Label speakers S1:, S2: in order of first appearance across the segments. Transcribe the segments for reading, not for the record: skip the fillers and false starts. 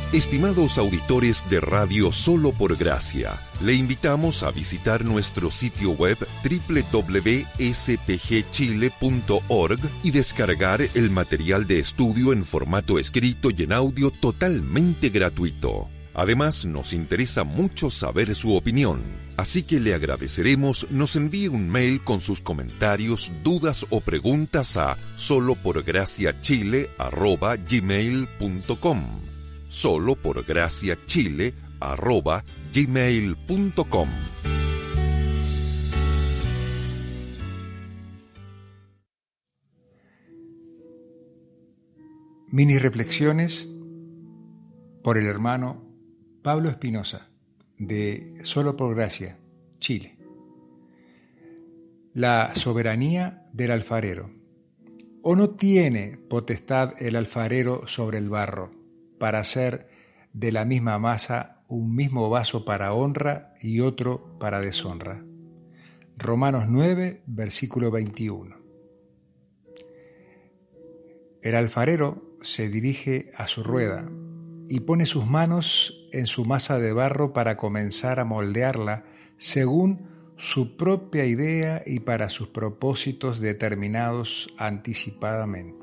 S1: Estimados auditores de Radio Solo por Gracia, le invitamos a visitar nuestro sitio web www.spgchile.org y descargar el material de estudio en formato escrito y en audio totalmente gratuito. Además, nos interesa mucho saber su opinión, así que le agradeceremos nos envíe un mail con sus comentarios, dudas o preguntas a soloporgraciachile@gmail.com. soloporgraciachile@gmail.com.
S2: Mini reflexiones por el hermano Pablo Espinosa, de Solo por Gracia, Chile. La soberanía del alfarero. ¿O no tiene potestad el alfarero sobre el barro, para hacer de la misma masa un mismo vaso para honra y otro para deshonra? Romanos 9, versículo 21. El alfarero se dirige a su rueda y pone sus manos en su masa de barro para comenzar a moldearla según su propia idea y para sus propósitos determinados anticipadamente.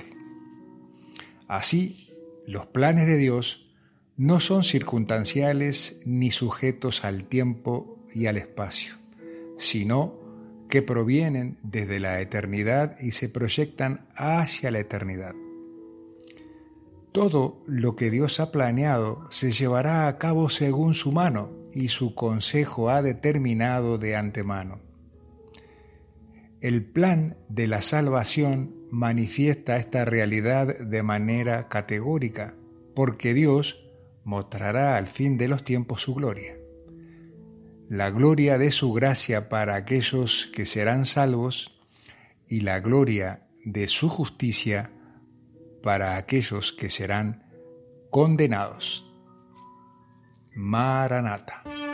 S2: Así, los planes de Dios no son circunstanciales ni sujetos al tiempo y al espacio, sino que provienen desde la eternidad y se proyectan hacia la eternidad. Todo lo que Dios ha planeado se llevará a cabo según su mano y su consejo ha determinado de antemano. El plan de la salvación manifiesta esta realidad de manera categórica, porque Dios mostrará al fin de los tiempos su gloria. La gloria de su gracia para aquellos que serán salvos y la gloria de su justicia para aquellos que serán condenados. Maranata.